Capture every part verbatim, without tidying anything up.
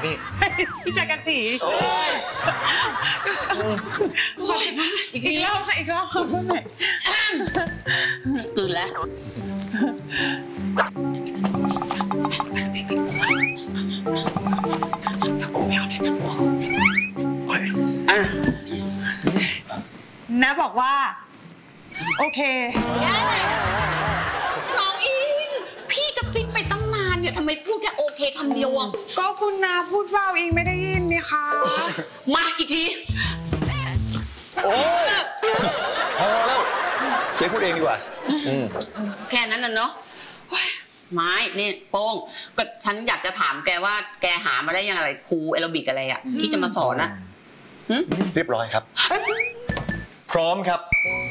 พี่พี่จักรจีอีกทีรอบค่ะอีกรอบตื่นแล้วน้าบอกว่าโอเคน้องอิงพี่กระซิบไปตั้งนานเนี่ยทำไมพูดแค่โอเคคำเดียวอ่ะก็คุณน้าพูดเบาอิงไม่ได้ยินนี่ค่ะมาอีกทีโอ้พอแล้วเจ๊พูดเองดีกว่าแค่นั้นน่ะเนาะไม้นี่โป้งก็ฉันอยากจะถามแกว่าแกหามาได้ยังอะไรครูแอโรบิกอะไรอ่ะที่จะมาสอนอ่ะเรียบร้อยครับพร้อมครับ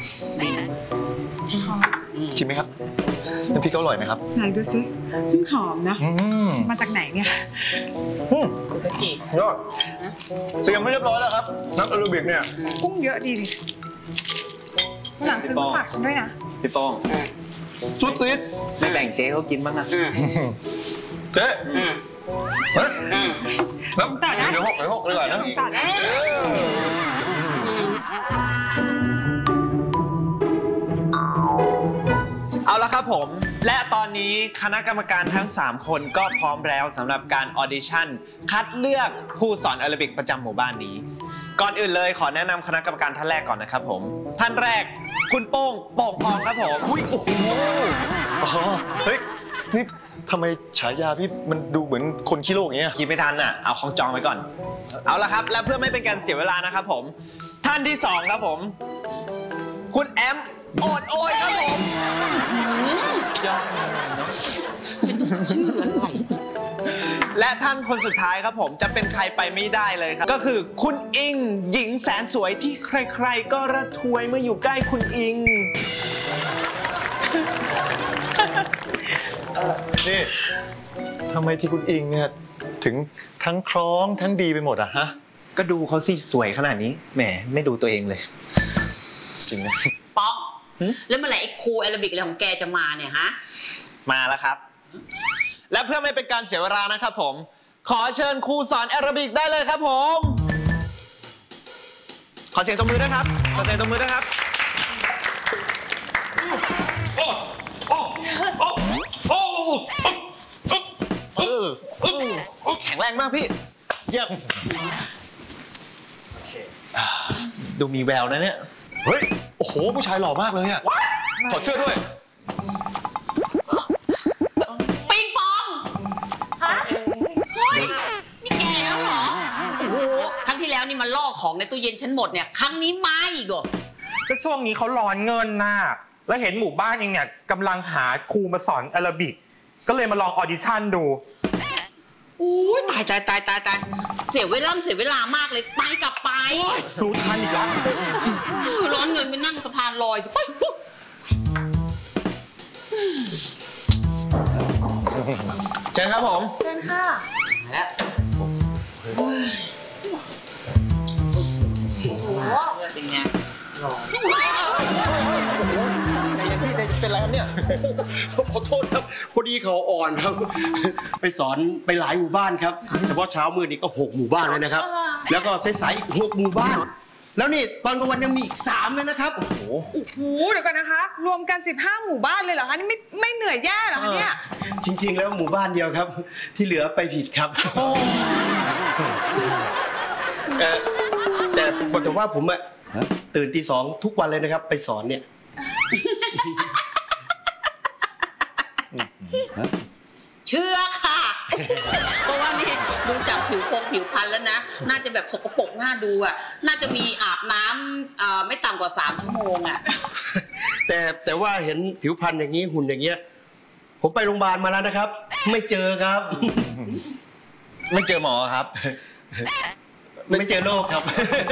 ชิมไหมครับน้ำพริกก็อร่อยนะครับไหนดูสิหอมนะมาจากไหนเนี่ยยอดเตรียมไม่เรียบร้อยแล้วครับน้ำแอโรบิกเนี่ยกุ้งเยอะดีดิหลังซื้อมาฝากฉันด้วยนะพี่ป้องสุดซีดไม่แบ่งเจ๊เขากินบ้างนะเจ๊เฮ้ยแล้วเดี๋ยวหกเดี๋ยวหกเลยก่อนนะเอาละครับผมและตอนนี้คณะกรรมการทั้งสามคนก็พร้อมแล้วสำหรับการออดิชั่นคัดเลือกครูสอนแอโรบิกประจำหมู่บ้านนี้ก่อนอื่นเลยขอแนะนำคณะกรรมการท่านแรกก่อนนะครับผมท่านแรกคุณโป้งโป่งพองครับผมอุ้ยโอ้โหอ๋อเฮ้ยนี่ทำไมฉายาพี่มันดูเหมือนคนขี้โลกอย่างเงี้ยกินไม่ทันอ่ะเอาของจองไว้ก่อนเอาละครับและเพื่อไม่เป็นการเสียเวลานะครับผมท่านที่สองครับผมคุณแอมโอดโอยครับผมและท่านคนสุดท้ายครับผมจะเป็นใครไปไม่ได้เลยครับก็คือคุณอิงหญิงแสนสวยที่ใครๆก็ระทวยเมื่ออยู่ใกล้คุณอิงนี่ทำไมที่คุณอิงเนี่ยถึงทั้งคล้องทั้งดีไปหมดอะฮะก็ดูเขาสิสวยขนาดนี้แหมไม่ดูตัวเองเลยจริงนะป๊อกแล้วเมื่อไหร่ไอ้ครูแอโรบิกอะไรของแกจะมาเนี่ยฮะมาแล้วครับและเพื่อไม่เป็นการเสียเวลานะครับผมขอเชิญครูสอนแอโรบิกได้เลยครับผมขอเสียงตบมือด้วยครับขอเสียงตบมือด้วยครับแข็งแรงมากพี่เยี่ยมดูมีแววนะเนี่ยเฮ้ยโอ้โหผู้ชายหล่อมากเลยอะถอดเสื้อด้วยปิงปองฮะเฮ้ยนี่แกแล้วเหรอโอ้โหครั้งที่แล้วนี่มันล่อของในตู้เย็นฉันหมดเนี่ยครั้งนี้มาอีกเหรอก็ช่วงนี้เขาร้อนเงินน่ะแล้วเห็นหมู่บ้านเองเนี่ยกำลังหาครูมาสอนแอโรบิกก็เลยมาลองออดิชั่นดูอุ้ยตายตายตายตายตายเสียเวลาเสียเวลามากเลยไปกลับไปรู้ทันอีกแล้วร้อนเงินไปนั่งสะพานลอยไปเชิญครับผมเชิญค่ะแล้วโอ้โหเป็นไงพี่เป็นอะไรครับเนี่ยขอโทษครับพอดีเขาอ่อนครับไปสอนไปหลายหมู่บ้านครับเฉพาะเช้ามืดนี่ก็หกหมู่บ้านเลยนะครับแล้วก็สายๆอีกหกหมู่บ้านแล้วนี่ตอนกลางวันยังมีอีกสามเลยนะครับโอ้โหโอ้โหเดี๋ยวก่อนนะคะรวมกันสิบห้าหมู่บ้านเลยเหรอคะนี่ไม่ไม่เหนื่อยแย่เหรอคะเนี่ยจริงๆแล้วหมู่บ้านเดียวครับที่เหลือไปผิดครับแต่แต่ว่าผมอะตื่นตีสองทุกวันเลยนะครับไปสอนเนี่ยเชื่อค่ะเพราะว่านี่ดูจากผิวพงผิวพรรณแล้วนะน่าจะแบบสกปรกน่าดูอ่ะน่าจะมีอาบน้ำไม่ต่ำกว่าสามชั่วโมงอ่ะแต่แต่ว่าเห็นผิวพรรณอย่างนี้หุ่นอย่างเงี้ยผมไปโรงพยาบาลมาแล้วนะครับไม่เจอครับไม่เจอหมอครับไม่เจอโรคครับ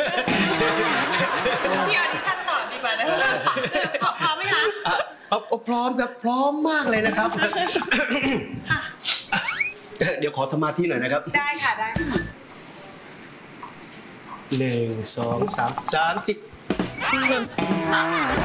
พี่ออดิชั่นต่อดีกว่านะพร้อมไหมคะพร้อมครับพร้อมมากเลยนะครับเดี๋ยวขอสมาธิหน่อยนะครับได้ค่ะได้หนึ่งสองสามสามสิบ